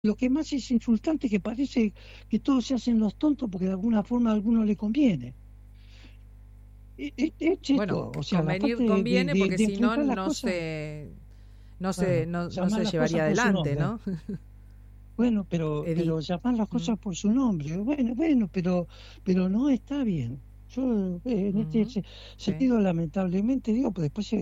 lo que más es insultante es que parece que todos se hacen los tontos porque de alguna forma a alguno le conviene. Es Bueno, esto, o sea, la parte convenir conviene porque de si no, enfrentar las cosas, claro, no llamar se las cosas llevaría por su adelante, nombre. ¿no? Bueno, Edi. pero llamar las Mm, cosas por su nombre, bueno, pero no está bien. Yo en este ujú, sí. sentido, lamentablemente, digo, pues después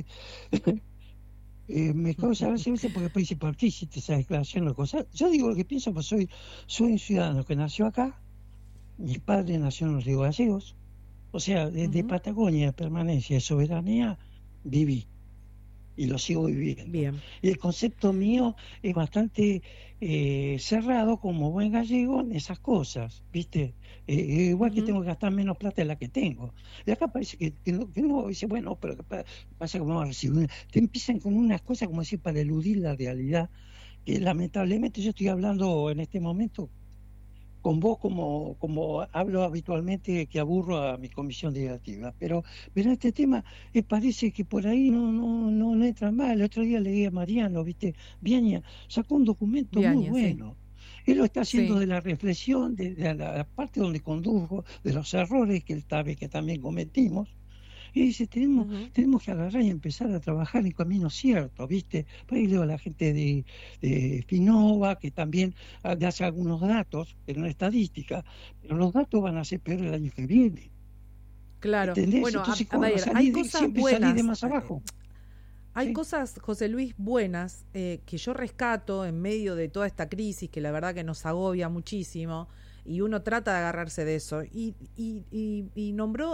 me causa a veces porque después dice, ¿por qué hiciste esa declaración o cosas? Yo digo lo que pienso, pues soy un ciudadano que nació acá, mis padres nacieron en los Ríos Gallegos, o sea, desde Ujú, Patagonia, de permanencia, de soberanía, viví y lo sigo viviendo. bien. Y el concepto mío es bastante cerrado como buen gallego en esas cosas, ¿viste? Igual que Ujú. tengo que gastar menos plata de la que tengo. Y acá parece que no, dice, bueno, pero pasa que vamos a recibir te empiezan con unas cosas como decir para eludir la realidad, que lamentablemente yo estoy hablando en este momento con vos como hablo habitualmente que aburro a mi comisión directiva, pero este tema parece que por ahí no entra mal. El otro día leí a Mariano, ¿viste? Viaña sacó un documento muy Bien, sí. bueno. Él lo está haciendo Sí. de la reflexión, de la parte donde condujo, de los errores que él sabe que también cometimos, y dice, Ujú. tenemos que agarrar y empezar a trabajar en camino cierto, ¿viste? Por ahí leo a la gente de Finova, que también hace algunos datos, pero no estadística, pero los datos van a ser peor el año que viene, Claro. ¿entendés? Bueno, Entonces, a ¿cómo ver, hay cosas siempre salir de buenas. más abajo? Hay ¿Sí? cosas, José Luis, buenas que yo rescato en medio de toda esta crisis que la verdad que nos agobia muchísimo y uno trata de agarrarse de eso. Y nombró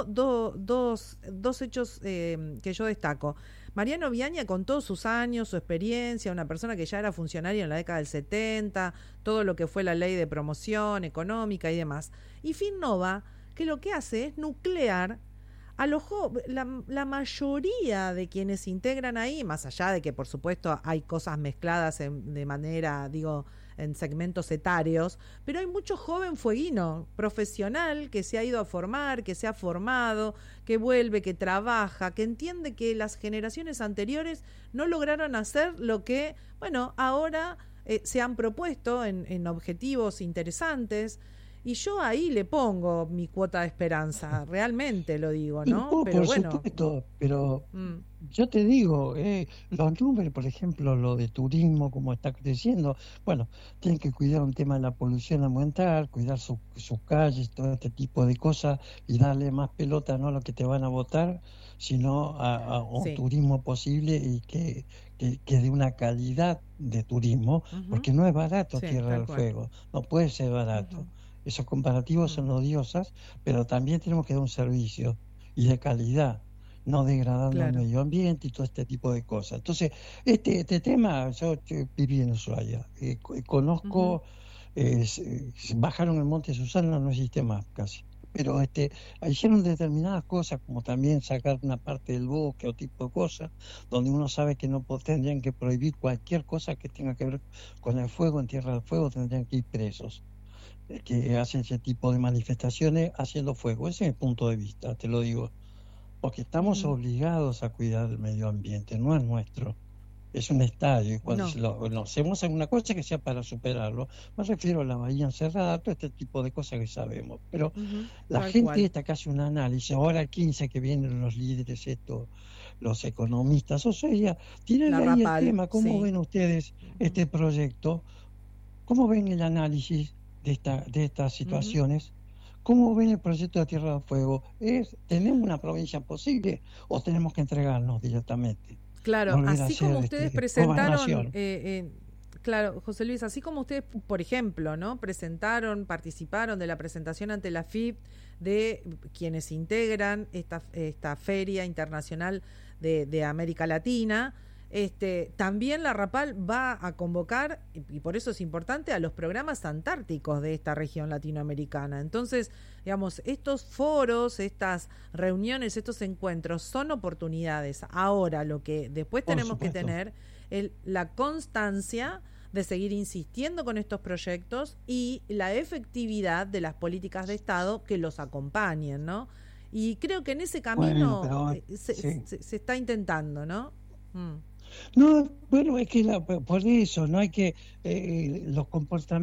dos hechos que yo destaco. Mariano Viaña, con todos sus años, su experiencia, una persona que ya era funcionaria en la década del 70, todo lo que fue la ley de promoción económica y demás. Y Finnova, que lo que hace es nuclear a los la mayoría de quienes integran ahí, más allá de que por supuesto hay cosas mezcladas de manera, digo, en segmentos etarios, pero hay mucho joven fueguino, profesional, que se ha ido a formar, que se ha formado, que vuelve, que trabaja, que entiende que las generaciones anteriores no lograron hacer lo que, bueno, ahora se han propuesto en objetivos interesantes. Y yo ahí le pongo mi cuota de esperanza, realmente lo digo, ¿no? Pero Por bueno, supuesto, pero mm, yo te digo, los números, por ejemplo, lo de turismo, como está creciendo, bueno, tienen que cuidar un tema de la polución ambiental, cuidar sus calles, todo este tipo de cosas, y darle más pelota no a lo que te van a votar, sino a un sí, turismo posible y que de una calidad de turismo, ujú, porque no es barato sí, Tierra tal del cual. Fuego, no puede ser Ujú, barato. Esos comparativos mm, son odiosas, pero también tenemos que dar un servicio y de calidad, no degradando el claro. medio ambiente y todo este tipo de cosas. Entonces, este tema, yo viví en Ushuaia, Ujú, conozco, bajaron el Monte Susana, no existe más casi. Pero hicieron determinadas cosas, como también sacar una parte del bosque o tipo de cosas, donde uno sabe que no tendrían que prohibir cualquier cosa que tenga que ver con el fuego, en Tierra del Fuego tendrían que ir presos que hacen ese tipo de manifestaciones haciendo fuego. Ese es mi punto de vista, te lo digo, porque estamos ujú. obligados a cuidar el medio ambiente, no es nuestro. Es un estadio, y cuando No, lo hacemos alguna cosa que sea para superarlo, me refiero a la bahía encerrada, todo este tipo de cosas que sabemos. Pero ujú, la tal gente cual. esta que hace un análisis, ahora el 15 que vienen los líderes estos, los economistas, o sea, La tírenle ahí el Rapal, tema, ¿cómo sí. ven ustedes Ujú, este proyecto? ¿Cómo ven el análisis de estas ujú. situaciones? ¿Cómo ven el proyecto de Tierra del Fuego? ¿Tenemos una provincia posible o tenemos que entregarnos directamente? Claro, Volver a así ser como ustedes presentaron, gobernación. claro, José Luis, así como ustedes, por ejemplo, ¿no? Presentaron, participaron de la presentación ante la FIP de quienes integran esta Feria Internacional de América Latina. También la Rapal va a convocar, y por eso es importante, a los programas antárticos de esta región latinoamericana. Entonces, digamos, estos foros, estas reuniones, estos encuentros son oportunidades. Ahora, lo que después Por tenemos que supuesto. tener es la constancia de seguir insistiendo con estos proyectos y la efectividad de las políticas de Estado que los acompañen, ¿no? Y creo que en ese Bueno, camino pero sí. se está intentando, ¿no? Mm. No, bueno, es que por eso no hay que los comportamientos